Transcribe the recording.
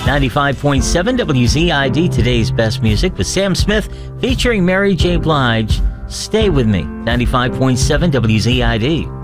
95.7 WZID, today's best music with Sam Smith featuring Mary J. Blige. Stay with me. 95.7 WZID.